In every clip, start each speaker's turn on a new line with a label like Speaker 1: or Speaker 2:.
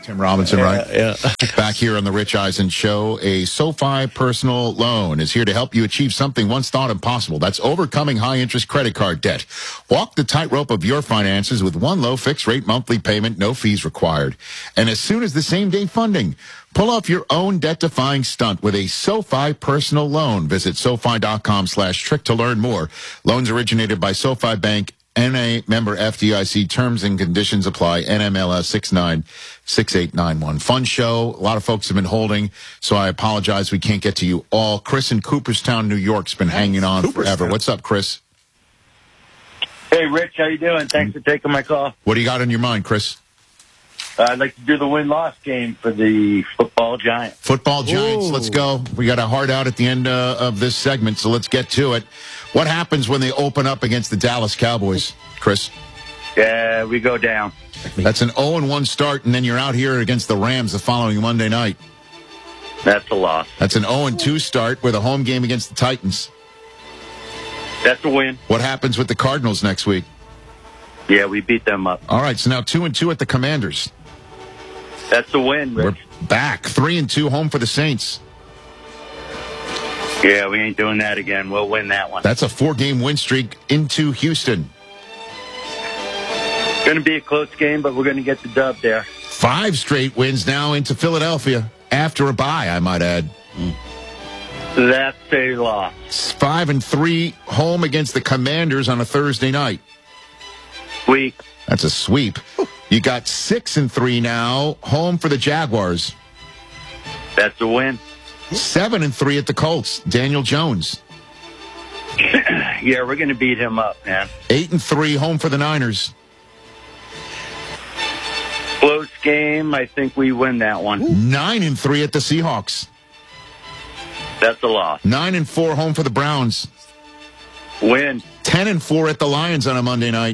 Speaker 1: Tim Robinson, right?
Speaker 2: Yeah.
Speaker 1: Back here on the Rich Eisen Show, a SoFi personal loan is here to help you achieve something once thought impossible. That's overcoming high-interest credit card debt. Walk the tightrope of your finances with one low fixed-rate monthly payment, no fees required. And as soon as the same-day funding, pull off your own debt-defying stunt with a SoFi personal loan. Visit SoFi.com/trick to learn more. Loans originated by SoFi Bank, NA member FDIC. Terms and conditions apply. NMLS 696891. Fun show. A lot of folks have been holding, so I apologize we can't get to you all. Chris in Cooperstown, New York's been hanging on forever. What's up, Chris?
Speaker 3: Hey, Rich, how you doing? Thanks for taking my call.
Speaker 1: What do you got on your mind, Chris?
Speaker 3: I'd like to do the win-loss game for the football Giants.
Speaker 1: Football Giants, let's go. We got a hard out at the end of this segment, so let's get to it. What happens when they open up against the Dallas Cowboys, Chris?
Speaker 3: Yeah, we go down.
Speaker 1: That's an 0-1 start, and then you're out here against the Rams the following Monday night.
Speaker 3: That's a loss.
Speaker 1: That's an 0-2 start with a home game against the Titans.
Speaker 3: That's a win.
Speaker 1: What happens with the Cardinals next week?
Speaker 3: Yeah, we beat them up.
Speaker 1: All right, so now 2-2 at the Commanders.
Speaker 3: That's a win, Rich.
Speaker 1: We're back. 3-2 home for the Saints.
Speaker 3: Yeah, we ain't doing that again. We'll win that one.
Speaker 1: That's a 4-game win streak into Houston.
Speaker 3: Going to be a close game, but we're going to get the dub there.
Speaker 1: 5 straight wins now into Philadelphia after a bye, I might add.
Speaker 3: That's a loss.
Speaker 1: 5-3 home against the Commanders on a Thursday night.
Speaker 3: Sweep.
Speaker 1: That's a sweep. You got 6-3 now, home for the Jaguars.
Speaker 3: That's a win.
Speaker 1: 7-3 at the Colts. Daniel Jones.
Speaker 3: Yeah, we're going to beat him up, man.
Speaker 1: 8-3 home for the Niners.
Speaker 3: Close game. I think we win that one.
Speaker 1: 9-3 at the Seahawks.
Speaker 3: That's a loss.
Speaker 1: 9-4 home for the Browns.
Speaker 3: Win.
Speaker 1: 10-4 at the Lions on a Monday night.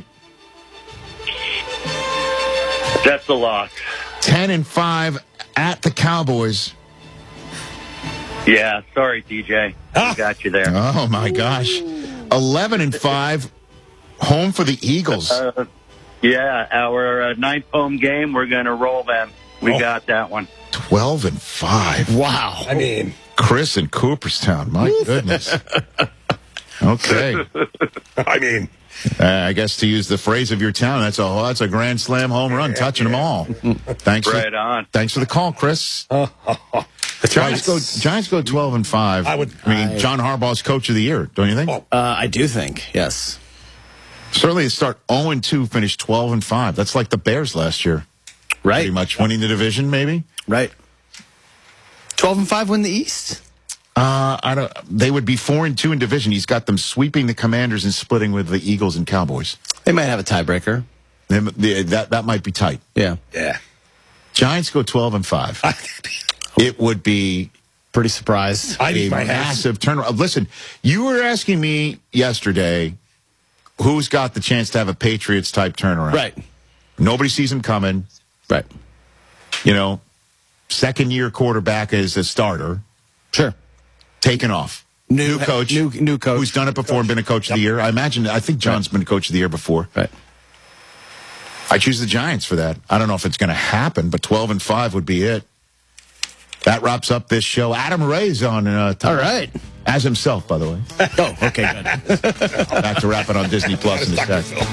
Speaker 3: That's a loss.
Speaker 1: 10-5 at the Cowboys.
Speaker 3: Yeah, sorry, DJ. I got you there.
Speaker 1: Oh, my gosh. 11-5 home for the Eagles.
Speaker 3: Yeah, our ninth home game, we're going to roll them. We got that one.
Speaker 1: 12-5.
Speaker 2: Wow.
Speaker 4: I mean,
Speaker 1: Chris in Cooperstown. My goodness. Okay.
Speaker 4: I mean,
Speaker 1: I guess to use the phrase of your town, that's a grand slam home run, touching them all. Thanks.
Speaker 3: Right on.
Speaker 1: Thanks for the call, Chris. Giants go 12-5. I mean, John Harbaugh's coach of the year, don't you think?
Speaker 2: I do think, yes.
Speaker 1: Certainly, they start 0-2, finish 12-5. That's like the Bears last year.
Speaker 2: Right.
Speaker 1: Pretty much winning the division, maybe.
Speaker 2: Right. 12-5 win the East.
Speaker 1: They would be 4-2 in division. He's got them sweeping the Commanders and splitting with the Eagles and Cowboys.
Speaker 2: They might have a tiebreaker.
Speaker 1: That might be tight.
Speaker 2: Yeah.
Speaker 4: yeah.
Speaker 1: Giants go 12-5. It would be
Speaker 2: Pretty surprised.
Speaker 4: I'd eat
Speaker 1: a
Speaker 4: my ass.
Speaker 1: massive turnaround. Listen, you were asking me yesterday who's got the chance to have a Patriots-type turnaround.
Speaker 2: Right.
Speaker 1: Nobody sees him coming.
Speaker 2: Right.
Speaker 1: You know, second-year quarterback as a starter,
Speaker 2: Sure.
Speaker 1: taking off. New coach.
Speaker 2: New coach.
Speaker 1: Who's done it before and been a coach of the year. I think John's been a coach of the year before.
Speaker 2: Right.
Speaker 1: I choose the Giants for that. I don't know if it's going to happen, but 12-5 would be it. That wraps up this show. Adam Ray's on.
Speaker 2: All right.
Speaker 1: As himself, by the way.
Speaker 2: Oh, okay, good.
Speaker 1: Back to wrap it on Disney Plus in a
Speaker 4: Dr.
Speaker 1: sec.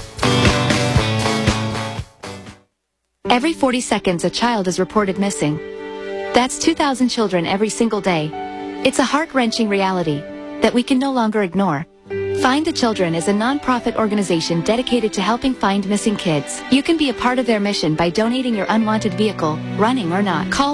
Speaker 4: Phil.
Speaker 5: Every 40 seconds, a child is reported missing. That's 2,000 children every single day. It's a heart-wrenching reality that we can no longer ignore. Find the Children is a non-profit organization dedicated to helping find missing kids. You can be a part of their mission by donating your unwanted vehicle, running or not. Call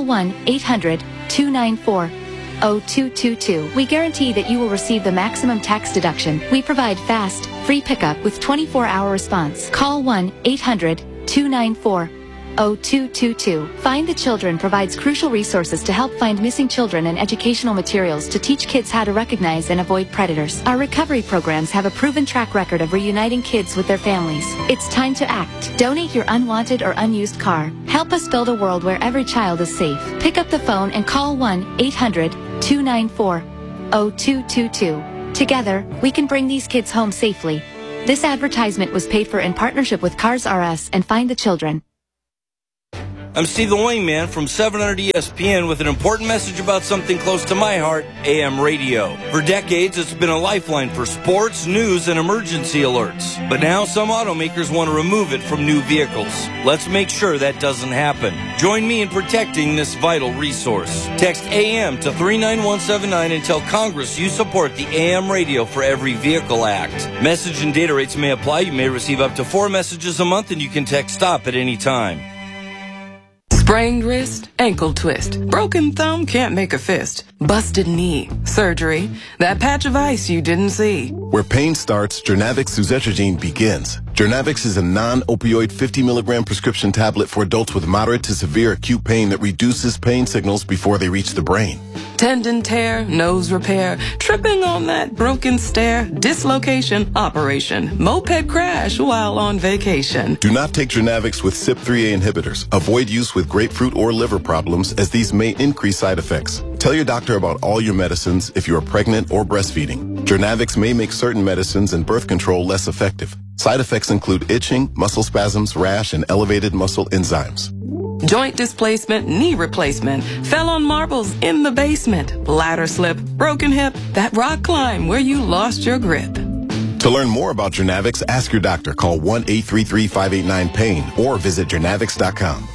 Speaker 5: 1-800-294-0222. We guarantee that you will receive the maximum tax deduction. We provide fast, free pickup with 24-hour response. Call 1-800-294-0222. Find the Children provides crucial resources to help find missing children and educational materials to teach kids how to recognize and avoid predators. Our recovery programs have a proven track record of reuniting kids with their families. It's time to act. Donate your unwanted or unused car. Help us build a world where every child is safe. Pick up the phone and call 1-800-294-0222. Together, we can bring these kids home safely. This advertisement was paid for in partnership with Cars R Us and Find the Children.
Speaker 6: I'm Steve the Wingman from 700 ESPN with an important message about something close to my heart, AM radio. For decades, it's been a lifeline for sports, news, and emergency alerts. But now some automakers want to remove it from new vehicles. Let's make sure that doesn't happen. Join me in protecting this vital resource. Text AM to 39179 and tell Congress you support the AM Radio for Every Vehicle Act. Message and data rates may apply. You may receive up to 4 messages a month, and you can text STOP at any time.
Speaker 7: Sprained wrist, ankle twist, broken thumb, can't make a fist, busted knee, surgery, that patch of ice you didn't see.
Speaker 8: Where pain starts, Jernavix suzetrigine begins. Jernavix is a non-opioid 50 milligram prescription tablet for adults with moderate to severe acute pain that reduces pain signals before they reach the brain.
Speaker 7: Tendon tear, nose repair, tripping on that broken stair, dislocation, operation, moped crash while on vacation.
Speaker 8: Do not take Jernavix with CYP3A inhibitors. Avoid use with grapefruit or liver problems, as these may increase side effects. Tell your doctor about all your medicines if you are pregnant or breastfeeding. Jernavix may make certain medicines and birth control less effective. Side effects include itching, muscle spasms, rash, and elevated muscle enzymes.
Speaker 7: Joint displacement, knee replacement, fell on marbles in the basement, bladder slip, broken hip, that rock climb where you lost your grip.
Speaker 8: To learn more about Jernavix, ask your doctor. Call 1-833-589-PAIN or visit jernavix.com.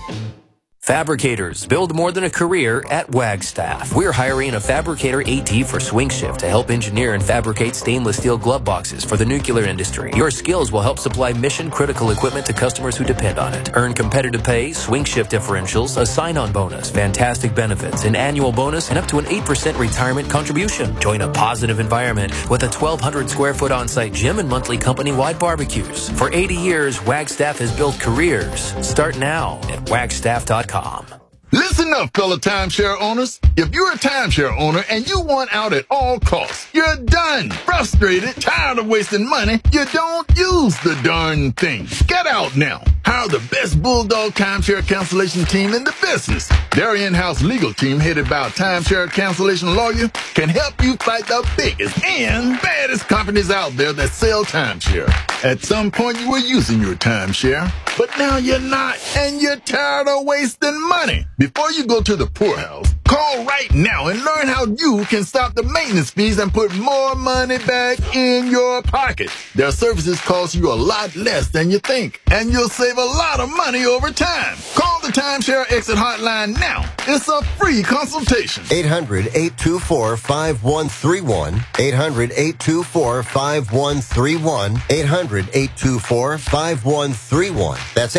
Speaker 9: Fabricators build more than a career at Wagstaff. We're hiring a fabricator AT for swing shift to help engineer and fabricate stainless steel glove boxes for the nuclear industry. Your skills will help supply mission-critical equipment to customers who depend on it. Earn competitive pay, swing shift differentials, a sign-on bonus, fantastic benefits, an annual bonus, and up to an 8% retirement contribution. Join a positive environment with a 1,200 square foot on-site gym and monthly company-wide barbecues. For 80 years, Wagstaff has built careers. Start now at wagstaff.com.
Speaker 10: Listen up, fellow timeshare owners. If you're a timeshare owner and you want out at all costs, you're done, frustrated, tired of wasting money, you don't use the darn thing. Get out now. Hire the best Bulldog timeshare cancellation team in the business. Their in-house legal team, headed by a timeshare cancellation lawyer, can help you fight the biggest and baddest companies out there that sell timeshare. At some point, you were using your timeshare, but now you're not, and you're tired of wasting money. Before you go to the poorhouse, call right now and learn how you can stop the maintenance fees and put more money back in your pocket. Their services cost you a lot less than you think, and you'll save a lot of money over time. Call the Timeshare Exit Hotline now. It's a free consultation.
Speaker 11: 800-824-5131. 800-824-5131. 800-824-5131. That's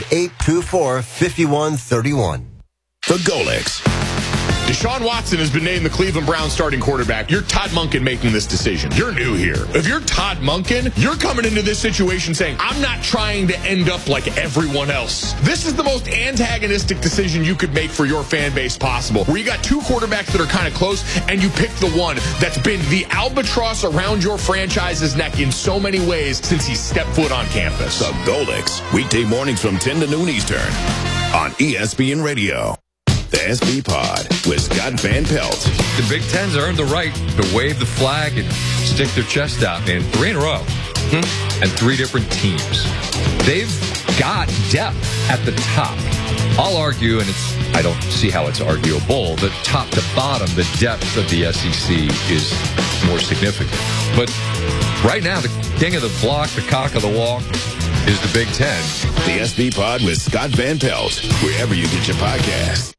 Speaker 11: 800-824-5131.
Speaker 4: The Golix. Deshaun Watson has been named the Cleveland Browns starting quarterback. You're Todd Monken making this decision. You're new here. If you're Todd Monken, you're coming into this situation saying, I'm not trying to end up like everyone else. This is the most antagonistic decision you could make for your fan base possible, where you got two quarterbacks that are kind of close, and you pick the one that's been the albatross around your franchise's neck in so many ways since he stepped foot on campus.
Speaker 12: The Golix, weekday mornings from 10 to noon Eastern on ESPN Radio. The SB Pod with Scott Van Pelt.
Speaker 13: The Big Ten's earned the right to wave the flag and stick their chest out, man. 3 in a row. And 3 different teams. They've got depth at the top. I'll argue, and I don't see how it's arguable, that top to bottom, the depth of the SEC is more significant. But right now, the king of the block, the cock of the walk, is the Big Ten.
Speaker 12: The SB Pod with Scott Van Pelt, wherever you get your podcast.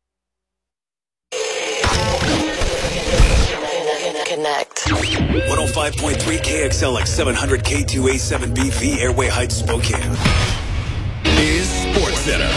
Speaker 14: Connect. 105.3 KXLX 700 K2A7BV Airway Heights Spokane is Sports Center.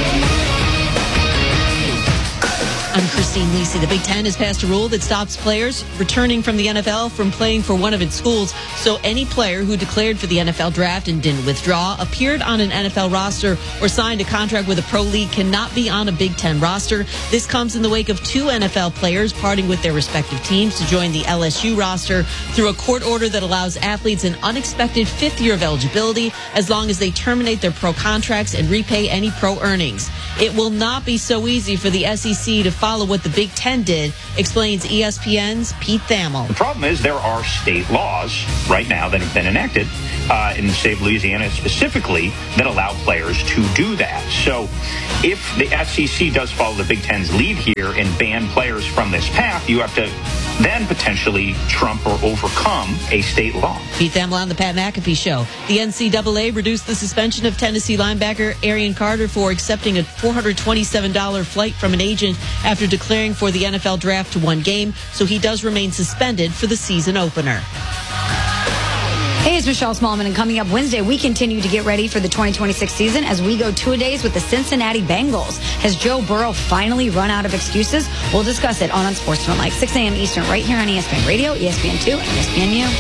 Speaker 15: I'm Christine Lisi. The Big Ten has passed a rule that stops players returning from the NFL from playing for one of its schools. So any player who declared for the NFL draft and didn't withdraw, appeared on an NFL roster, or signed a contract with a pro league cannot be on a Big Ten roster. This comes in the wake of 2 NFL players parting with their respective teams to join the LSU roster through a court order that allows athletes an unexpected 5th year of eligibility as long as they terminate their pro contracts and repay any pro earnings. It will not be so easy for the SEC to follow what the the Big Ten did, explains ESPN's Pete Thamel.
Speaker 16: The problem is there are state laws right now that have been enacted in the state of Louisiana specifically that allow players to do that. So if the SEC does follow the Big Ten's lead here and ban players from this path, you have to then potentially trump or overcome a state law.
Speaker 15: Pete Thamel on the Pat McAfee Show. The NCAA reduced the suspension of Tennessee linebacker Arian Carter for accepting a $427 flight from an agent after declaring for the NFL draft to one game, so he does remain suspended for the season opener.
Speaker 17: Hey, it's Michelle Smallman, and coming up Wednesday, we continue to get ready for the 2026 season as we go two-a-days with the Cincinnati Bengals. Has Joe Burrow finally run out of excuses? We'll discuss it on Unsportsmanlike, 6 a.m. Eastern, right here on ESPN Radio, ESPN2, and ESPNU.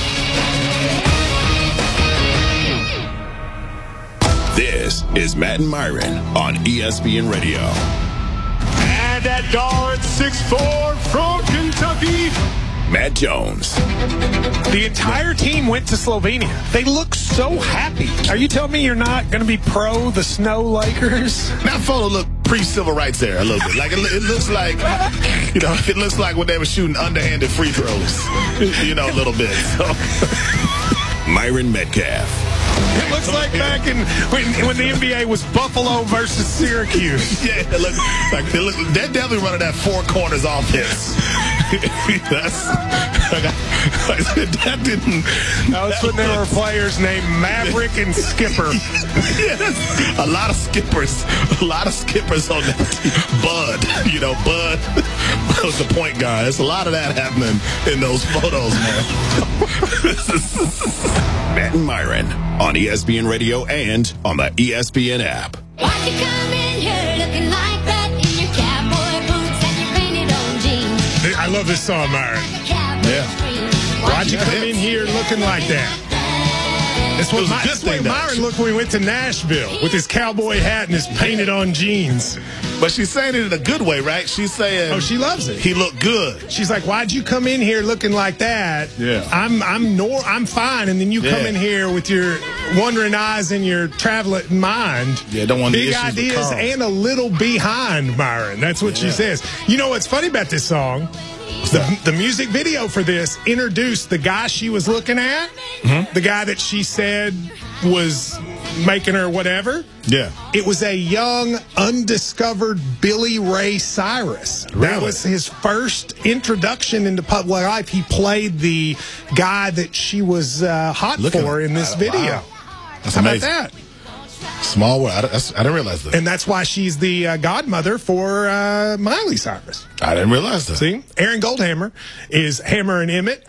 Speaker 12: This is Matt and Myron on ESPN Radio.
Speaker 18: And that guard 6'4" from Kentucky,
Speaker 12: Matt Jones.
Speaker 18: The entire team went to Slovenia. They look so happy. Are you telling me you're not going to be pro the Snow Lakers?
Speaker 19: That photo looked pre-civil rights there a little bit. Like it looks like, it looks like when they were shooting underhanded free throws, a little bit. So.
Speaker 12: Myron Metcalf.
Speaker 18: It looks like back when the NBA was Buffalo versus Syracuse.
Speaker 19: Yeah, they're definitely running that four corners offense. That
Speaker 18: was when there were players named Maverick and Skipper.
Speaker 19: Yes, a lot of skippers on that team. Bud was the point guard. There's a lot of that happening in those photos, man.
Speaker 12: Matt and Myron on ESPN Radio and on the ESPN app.
Speaker 20: Why'd you come in here looking like that in your cowboy boots and your painted on jeans?
Speaker 18: I love this song, Myron. Yeah. Why'd you come in here looking like that? That's what Myron looked when we went to Nashville with his cowboy hat and his painted on jeans.
Speaker 19: But she's saying it in a good way, right? She's saying,
Speaker 18: oh, she loves it.
Speaker 19: He looked good.
Speaker 18: She's like, why'd you come in here looking like that?
Speaker 19: Yeah.
Speaker 18: I'm fine, and then you come in here with your wandering eyes and your traveling mind.
Speaker 19: Yeah, don't want
Speaker 18: big ideas and a little behind, Myron. That's what she says. You know what's funny about this song? The music video for this introduced the guy she was looking at, the guy that she said was making her whatever.
Speaker 19: Yeah.
Speaker 18: It was a young, undiscovered Billy Ray Cyrus.
Speaker 19: Really?
Speaker 18: That was his first introduction into public life. He played the guy that she was hot for in this video.
Speaker 19: Wow. That's
Speaker 18: How
Speaker 19: amazing.
Speaker 18: about that?
Speaker 19: Small world. I didn't realize that.
Speaker 18: And that's why she's the godmother for Miley Cyrus.
Speaker 19: I didn't realize that.
Speaker 18: See, Aaron Goldhammer is Hammer and Emmett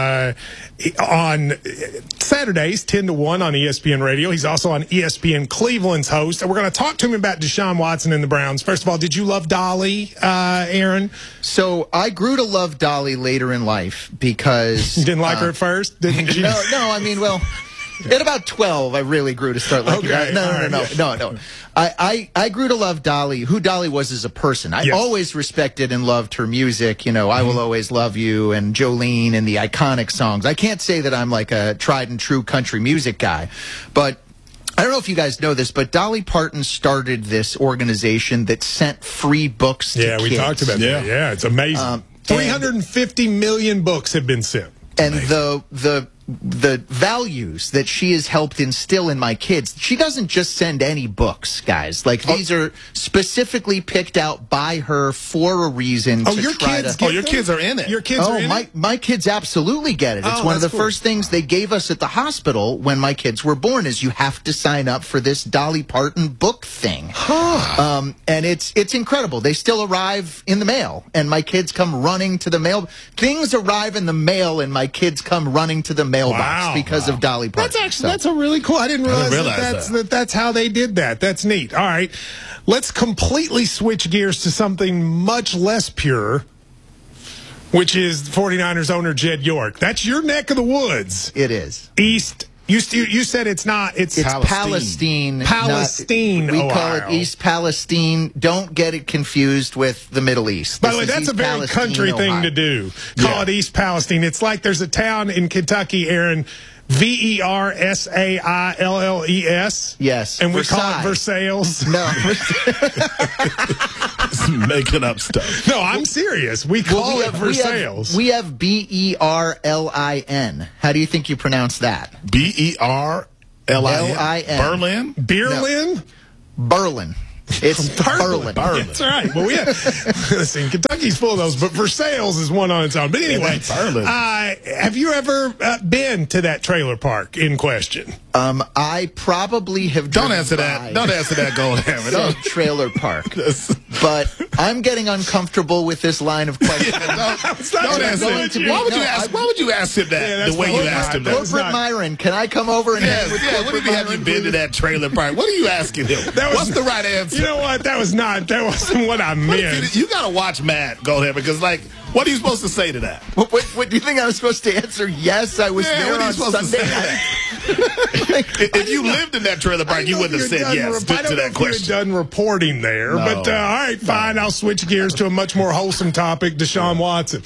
Speaker 18: on Saturdays, 10 to 1 on ESPN Radio. He's also on ESPN Cleveland's host. And we're going to talk to him about Deshaun Watson and the Browns. First of all, did you love Dolly, Aaron?
Speaker 2: So I grew to love Dolly later in life because...
Speaker 18: You didn't like her at first, didn't you?
Speaker 2: No, I mean, well... At about 12, I really grew to start liking her. No. I grew to love Dolly, who Dolly was as a person. I always respected and loved her music. I Will Always Love You and Jolene and the iconic songs. I can't say that I'm like a tried and true country music guy, but I don't know if you guys know this, but Dolly Parton started this organization that sent free books to kids.
Speaker 18: Yeah, we talked about that. Yeah, it's amazing. 350 million books have been sent.
Speaker 2: And the values that she has helped instill in my kids, she doesn't just send any books, guys. Like, these are specifically picked out by her for a reason.
Speaker 19: Your kids are in it.
Speaker 18: Your kids are in it?
Speaker 2: My kids absolutely get it. It's one of the first things they gave us at the hospital when my kids were born is you have to sign up for this Dolly Parton book thing. And it's incredible. They still arrive in the mail, and my kids come running to the mail. Things arrive in the mail, and my kids come running to the mailbox because of Dolly Parton.
Speaker 18: That's a really cool. I didn't realize that's how they did that. That's neat. All right, let's completely switch gears to something much less pure, which is 49ers owner Jed York. That's your neck of the woods.
Speaker 2: It is.
Speaker 18: East. You said it's not. It's
Speaker 2: Palestine.
Speaker 18: Palestine.
Speaker 2: We call it East Palestine. Don't get it confused with the Middle East.
Speaker 18: By the way, that's a very country thing to do. Call it East Palestine. It's like there's a town in Kentucky, Aaron, Versailes.
Speaker 2: Yes.
Speaker 18: And we call
Speaker 2: Versailles.
Speaker 18: it Versailles.
Speaker 2: No.
Speaker 19: Making up stuff.
Speaker 18: No, I'm serious. We call it Versailles.
Speaker 2: We have Berlin. How do you think you pronounce that?
Speaker 19: Berlin.
Speaker 2: Berlin.
Speaker 18: Berlin?
Speaker 2: No. Berlin. It's Berlin.
Speaker 18: That's right. Well, listen, Kentucky's full of those, but Versailles is one on its own. But anyway, have you ever been to that trailer park in question?
Speaker 2: I probably have.
Speaker 19: Don't answer that. Don't answer that, Goldhammer.
Speaker 2: Said trailer park. But I'm getting uncomfortable with this line of questioning.
Speaker 19: Don't answer it. Why would you ask him that the way you asked him that?
Speaker 2: Corporate Myron, can I come over and hang with
Speaker 19: what do you have you been to that trailer park? What are you asking him? What's the right answer?
Speaker 18: You know what? That wasn't what I meant.
Speaker 19: You got to watch Matt Goldhammer because, what are you supposed to say to that?
Speaker 2: What do you think I was supposed to answer? Yes, I was there on Sunday.
Speaker 19: If you lived in that trailer park, you wouldn't have said yes to that question.
Speaker 18: You had done reporting there, but all right, fine. I'll switch gears to a much more wholesome topic. Deshaun Watson.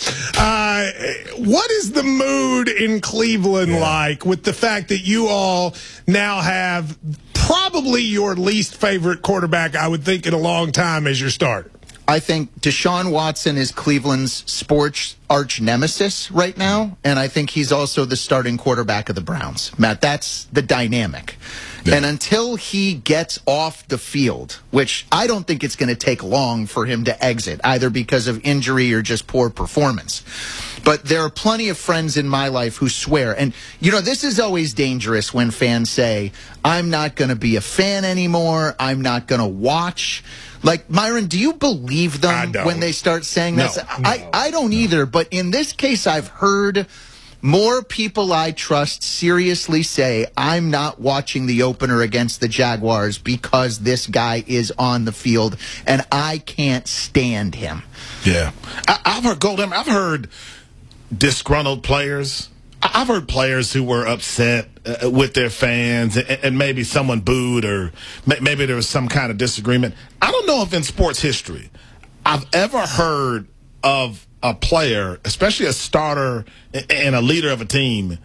Speaker 18: What is the mood in Cleveland like with the fact that you all now have probably your least favorite quarterback, I would think, in a long time as your starter?
Speaker 2: I think Deshaun Watson is Cleveland's sports arch nemesis right now, and I think he's also the starting quarterback of the Browns. Matt, that's the dynamic. Yeah. And until he gets off the field, which I don't think it's going to take long for him to exit, either because of injury or just poor performance. But there are plenty of friends in my life who swear. And, this is always dangerous when fans say, I'm not going to be a fan anymore. I'm not going to watch. Like, Myron, do you believe them when they start saying this? I don't either. But in this case, I've heard more people I trust seriously say, I'm not watching the opener against the Jaguars because this guy is on the field and I can't stand him.
Speaker 19: Yeah. I've heard disgruntled players. I've heard players who were upset with their fans and maybe someone booed or maybe there was some kind of disagreement. I don't know if in sports history I've ever heard of a player, especially a starter and a leader of a team,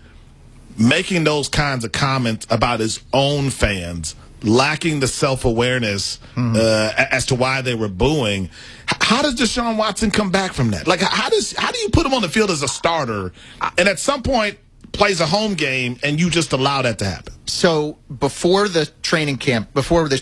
Speaker 19: making those kinds of comments about his own fans, lacking the self-awareness as to why they were booing. How does Deshaun Watson come back from that? Like, how do you put him on the field as a starter and at some point plays a home game and you just allow that to happen?
Speaker 2: So before this training camp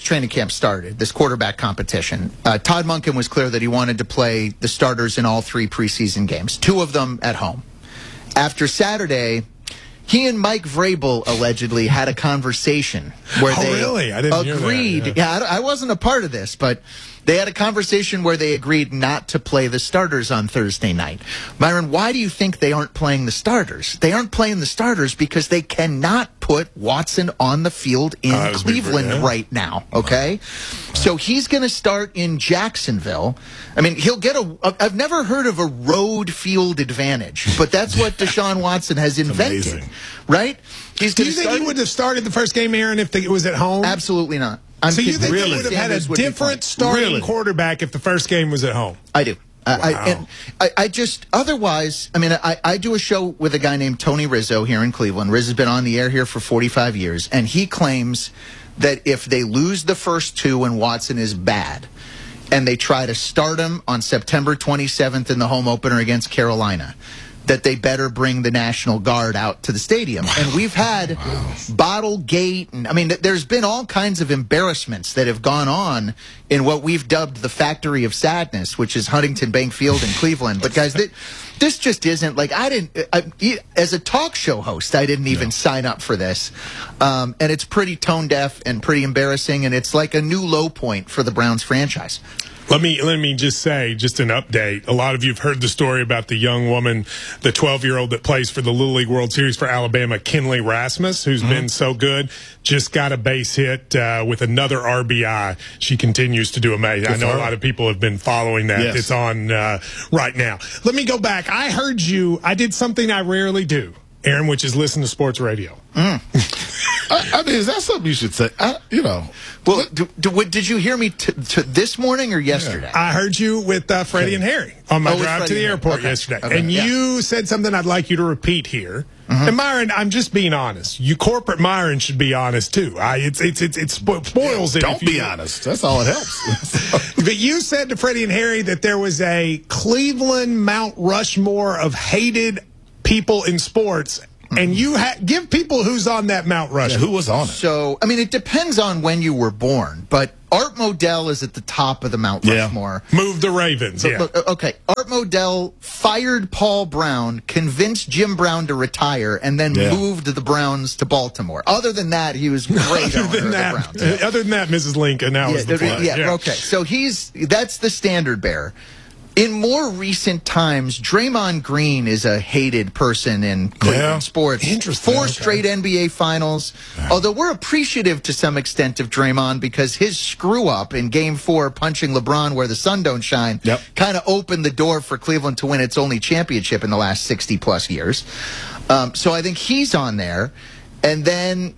Speaker 2: started, this quarterback competition, Todd Monken was clear that he wanted to play the starters in all 3 preseason games, 2 of them at home. After Saturday, he and Mike Vrabel allegedly had a conversation where they
Speaker 18: really? I didn't
Speaker 2: agreed.
Speaker 18: Hear that,
Speaker 2: I wasn't a part of this, but they had a conversation where they agreed not to play the starters on Thursday night. Myron, why do you think they aren't playing the starters? They aren't playing the starters because they cannot put Watson on the field in Cleveland right now, okay? So he's going to start in Jacksonville. I mean, he'll get I've never heard of a road field advantage, but that's what Deshaun Watson has invented, right?
Speaker 18: Do you think he would have started the first game, Aaron, if it was at home?
Speaker 2: Absolutely not.
Speaker 18: So you think he would have had a different starting quarterback if the first game was at home?
Speaker 2: I do. Otherwise, I do a show with a guy named Tony Rizzo here in Cleveland. Riz has been on the air here for 45 years, and he claims that if they lose the first 2 and Watson is bad, and they try to start him on September 27th in the home opener against Carolina, that they better bring the National Guard out to the stadium. And we've had Bottlegate, and there's been all kinds of embarrassments that have gone on in what we've dubbed the Factory of Sadness, which is Huntington Bank Field in Cleveland. But guys, this just isn't as a talk show host, I didn't even sign up for this. And it's pretty tone deaf and pretty embarrassing, and it's like a new low point for the Browns franchise.
Speaker 18: Let me just say, just an update. A lot of you have heard the story about the young woman, the 12-year-old that plays for the Little League World Series for Alabama, Kinley Rasmus, who's been so good. Just got a base hit with another RBI. She continues to do amazing. I know a lot of people have been following that. Yes. It's on right now. Let me go back. I heard you. I did something I rarely do, Aaron, which is listen to sports radio.
Speaker 19: Is that something you should say?
Speaker 2: Well, did you hear me this morning or yesterday?
Speaker 18: Yeah. I heard you with Freddie and Harry on my drive to the airport yesterday. Okay. And you said something I'd like you to repeat here. And Myron, I'm just being honest. You corporate Myron should be honest too. It spoils it.
Speaker 19: Don't be honest. That's all it helps.
Speaker 18: But you said to Freddie and Harry that there was a Cleveland Mount Rushmore of hated people in sports. And you give people who's on that Mount Rushmore.
Speaker 19: Yeah, who was on it?
Speaker 2: So, I mean, it depends on when you were born, but Art Modell is at the top of the Mount Rushmore.
Speaker 18: Move the Ravens,
Speaker 2: Okay, Art Modell fired Paul Brown, convinced Jim Brown to retire, and then moved the Browns to Baltimore. Other than that, he was great owner of the Browns.
Speaker 18: Other than that, Mrs. Lincoln, that was the play.
Speaker 2: Okay, so that's the standard bearer. In more recent times, Draymond Green is a hated person in Cleveland sports.
Speaker 18: Interesting.
Speaker 2: 4 straight NBA finals. Although we're appreciative to some extent of Draymond because his screw-up in Game 4 punching LeBron where the sun don't shine kind of opened the door for Cleveland to win its only championship in the last 60-plus years. So I think he's on there. And then,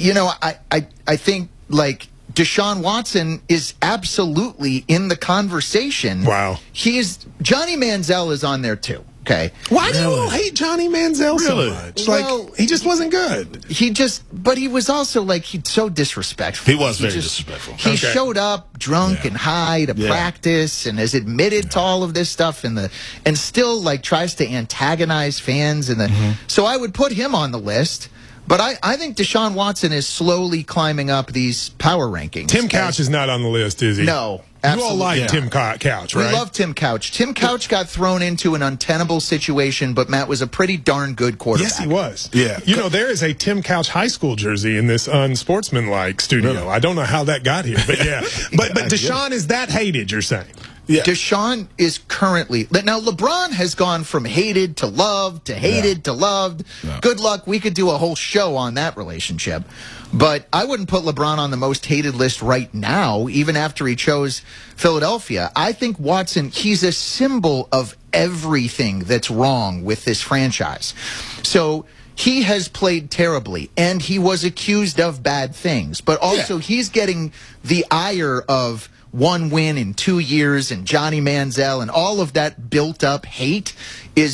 Speaker 2: I think, like, Deshaun Watson is absolutely in the conversation.
Speaker 18: Wow.
Speaker 2: Johnny Manziel is on there too. Okay.
Speaker 18: Why do you all hate Johnny Manziel so much? Like, he just wasn't good.
Speaker 2: But he was also he's so disrespectful.
Speaker 19: He was very disrespectful.
Speaker 2: He showed up drunk and high to practice and has admitted to all of this stuff and still tries to antagonize fans so I would put him on the list. But I think Deshaun Watson is slowly climbing up these power rankings.
Speaker 18: Tim Couch is not on the list, is he?
Speaker 2: No.
Speaker 18: You all like Tim Couch, right?
Speaker 2: We love Tim Couch. Tim Couch got thrown into an untenable situation, but Matt was a pretty darn good quarterback.
Speaker 18: Yes, he was.
Speaker 19: Yeah.
Speaker 18: There is a Tim Couch high school jersey in this unsportsmanlike studio. Really? I don't know how that got here, but yeah. But Deshaun is that hated, you're saying?
Speaker 2: Yeah. Deshaun is currently... Now, LeBron has gone from hated to loved to hated to loved. Yeah. Good luck. We could do a whole show on that relationship. But I wouldn't put LeBron on the most hated list right now, even after he chose Philadelphia. I think Watson, he's a symbol of everything that's wrong with this franchise. So... he has played terribly, and he was accused of bad things. But also, he's getting the ire of... 1 win in 2 years and Johnny Manziel and all of that built-up hate is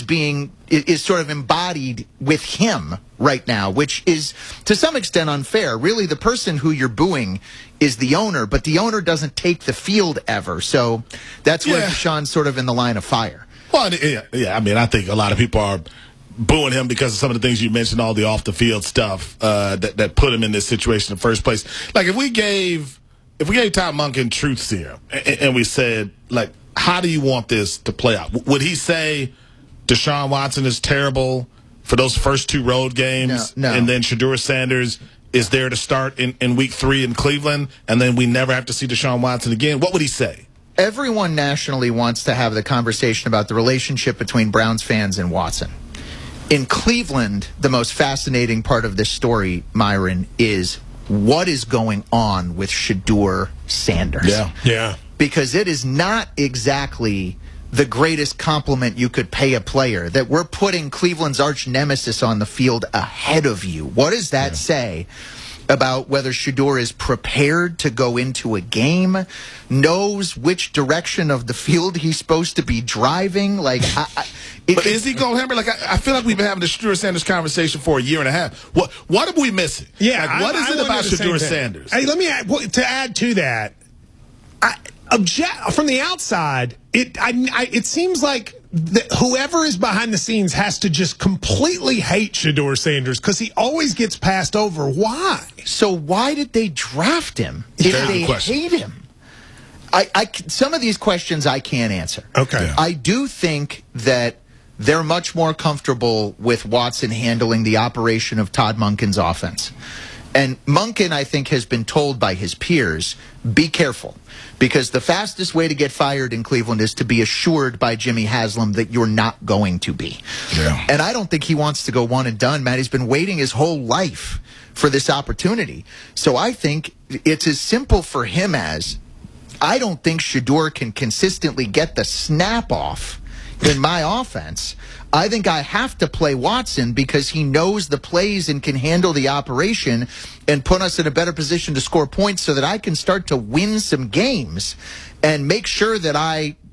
Speaker 2: sort of embodied with him right now, which is to some extent unfair. Really, the person who you're booing is the owner, but the owner doesn't take the field ever. So that's where Deshaun's sort of in the line of fire.
Speaker 19: Well, I mean, I think a lot of people are booing him because of some of the things you mentioned, all the off-the-field stuff that put him in this situation in the first place. Like, if we gave Todd Monken truth serum and we said, how do you want this to play out? Would he say Deshaun Watson is terrible for those first 2 road games?
Speaker 2: No.
Speaker 19: And then Shedeur Sanders is there to start in week 3 in Cleveland, and then we never have to see Deshaun Watson again? What would he say?
Speaker 2: Everyone nationally wants to have the conversation about the relationship between Browns fans and Watson. In Cleveland, the most fascinating part of this story, Myron, is what is going on with Shedeur Sanders.
Speaker 18: Yeah.
Speaker 2: Because it is not exactly the greatest compliment you could pay a player that we're putting Cleveland's arch nemesis on the field ahead of you. What does that say about whether Shedeur is prepared to go into a game, knows which direction of the field he's supposed to be driving?
Speaker 19: But is he going hammer? I feel like we've been having the Shedeur Sanders conversation for a year and a half. What are we missing?
Speaker 18: Yeah,
Speaker 19: what is it about Shedeur Sanders?
Speaker 18: Hey, let me add to that. From the outside, it seems like whoever is behind the scenes has to just completely hate Shedeur Sanders because he always gets passed over. Why?
Speaker 2: So why did they draft him if they hate him? Some of these questions I can't answer.
Speaker 18: Okay.
Speaker 2: I do think that they're much more comfortable with Watson handling the operation of Todd Monken's offense. And Monken, I think, has been told by his peers, be careful, because the fastest way to get fired in Cleveland is to be assured by Jimmy Haslam that you're not going to be.
Speaker 19: Yeah.
Speaker 2: And I don't think he wants to go one and done, Matt. He's been waiting his whole life for this opportunity. So I think it's as simple for him as, I don't think Shedeur can consistently get the snap off in my offense. I think I have to play Watson because he knows the plays and can handle the operation and put us in a better position to score points so that I can start to win some games and make sure that I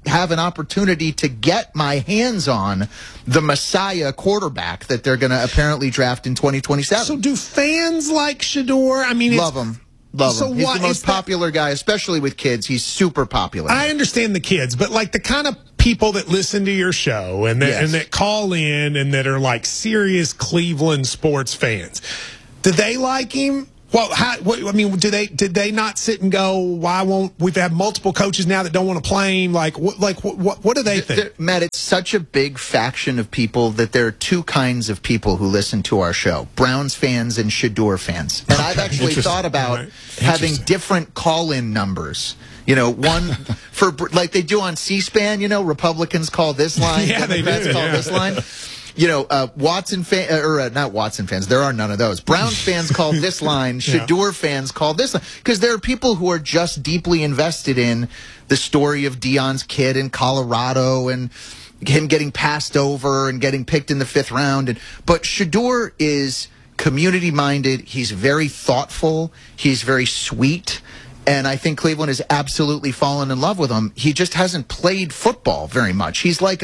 Speaker 2: have an opportunity to get my hands on the Messiah quarterback that they're going to apparently draft in 2027.
Speaker 18: So do fans like Shedeur? I mean,
Speaker 2: love him. Love him. He's the most popular guy, especially with kids. He's super popular.
Speaker 18: I understand the kids, but like the kind of people that listen to your show and that call in and that are like serious Cleveland sports fans, do they like him? Well, did they not sit and go, why won't we've had multiple coaches now that don't want to play him? What do they think?
Speaker 2: Matt, it's such a big faction of people that there are two kinds of people who listen to our show: Browns fans and Shedeur fans. And I've actually thought about having different call-in numbers. You know, one for like they do on C-SPAN. You know, Republicans call this line, Democrats call this line. You know, Watson not Watson fans. There are none of those. Browns fans call this line. Shedeur fans call this line, because there are people who are just deeply invested in the story of Deion's kid in Colorado and him getting passed over and getting picked in the 5th round. But Shedeur is community minded. He's very thoughtful. He's very sweet. And I think Cleveland has absolutely fallen in love with him. He just hasn't played football very much. He's like